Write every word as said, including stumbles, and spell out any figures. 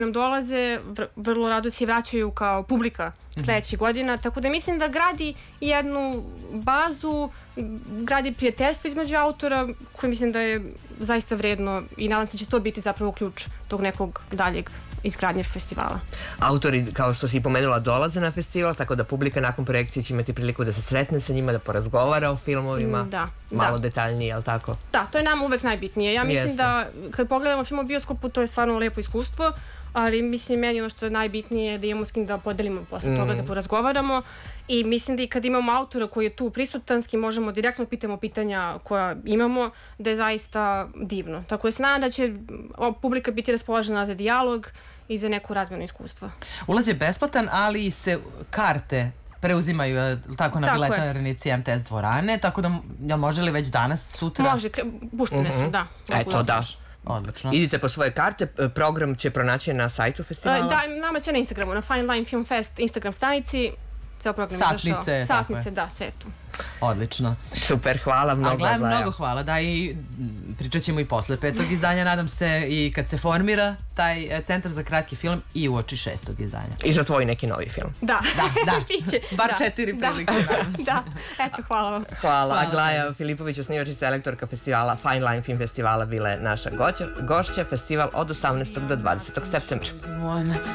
nam dolaze, vrlo rado se vraćaju kao publika sledećih godina, tako da mislim da gradi jednu bazu, gradi prijateljstvo između autora, koje mislim da je zaista vredno i nadam se da će to biti zapravo ključ tog nekog daljeg izgradnje festivala. Autori, kao što si i pomenula, dolaze na festival, tako da publika nakon projekcije će imati priliku da se sretne sa njima, da porazgovara o filmovima, da, malo da. detaljnije, je li tako? Da, to je nam uvek najbitnije. Ja mislim Jeste. da kad pogledamo film u bioskopu, to je stvarno lepo iskustvo, ali mislim meni ono što je najbitnije je da imamo s kim da podelimo posle toga, da porazgovaramo i mislim da i kad imamo autora koji je tu prisutan, s kim možemo direktno pitamo pitanja koja imamo, da je zaista divno. Tako da se nadam da će publika biti raspoložena za dijalog i za neku razmenu iskustva. Ulaz je besplatan, ali se karte preuzimaju tako na biletnarnici em te es dvorane, tako da jel može li već danas, sutra? Može, puštene su, da. Eto, da. Odlično. Idite po svoje karte, program će pronaći na sajtu festivala? Da, nama sve na Instagramu, na Fine Line Film Fest Instagram stranici, ceo program je došao. Satnice. Satnice, da, sve tu. Odlično. Super, hvala mnogo. A gledam, mnogo hvala, da, i pričat ćemo i posle petog izdanja, nadam se i kad se formira taj centar za kratki film i uoči šestog izdanja. I za tvoj neki novi film. Da, da, da. Biće. Bar četiri prilike, nadam se. Da, eto, hvala vam. Hvala. Aglaja Filipović, osnivačica elektorka festivala Fine Line Film Festivala, bila je naša gošća. Festival od osamnaestog do dvadesetog septembra.